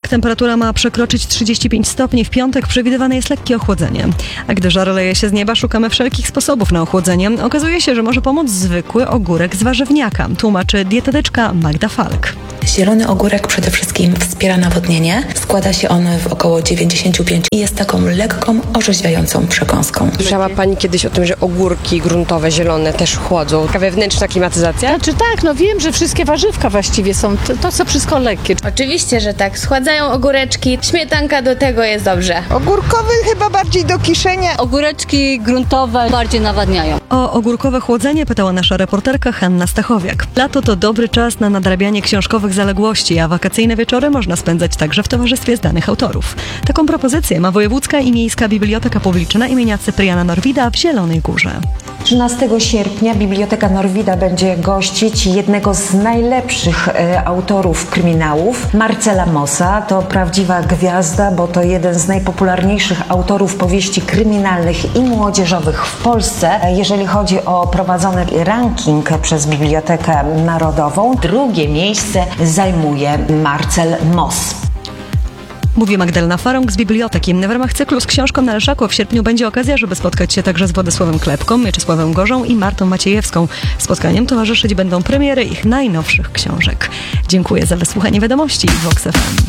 temperatura ma przekroczyć 35 stopni. W piątek przewidywane jest lekkie ochłodzenie. A gdy żar leje się z nieba, szukamy wszelkich sposobów na ochłodzenie. Okazuje się, że może pomóc zwykły ogórek z warzywniaka, tłumaczy dietetyczka Magda Falk. Zielony ogórek przede wszystkim wspiera nawodnienie. Składa się on w około 95 i jest taką lekką, orzeźwiającą przekąską. Słyszała Pani kiedyś o tym, że ogórki gruntowe, zielone też chłodzą? Taka wewnętrzna klimatyzacja? Znaczy tak, no wiem, że wszystkie warzywka właściwie są, to są wszystko lekkie. Oczywiście, że tak. Schładzają ogóreczki, śmietanka do tego jest dobrze. Ogórkowy chyba bardziej do kiszenia. Ogóreczki gruntowe bardziej nawadniają. O ogórkowe chłodzenie pytała nasza reporterka Hanna Stachowiak. Lato to dobry czas na nadrabianie książkowych zaległości, a wakacyjne wieczory można spędzać także w towarzystwie znanych autorów. Taką propozycję ma Wojewódzka i Miejska Biblioteka Publiczna imienia Cypriana Norwida w Zielonej Górze. 13 sierpnia Biblioteka Norwida będzie gościć jednego z najlepszych autorów kryminałów, Marcela Mossa. To prawdziwa gwiazda, bo to jeden z najpopularniejszych autorów powieści kryminalnych i młodzieżowych w Polsce. Jeżeli chodzi o prowadzony ranking przez Bibliotekę Narodową, drugie miejsce zajmuje Marcel Moss. Mówi Magdalena Farąg z biblioteki. W ramach cyklu z książką na Leszaku w sierpniu będzie okazja, żeby spotkać się także z Władysławem Klepką, Mieczysławem Gorzą i Martą Maciejewską. Spotkaniem towarzyszyć będą premiery ich najnowszych książek. Dziękuję za wysłuchanie wiadomości w Vox FM.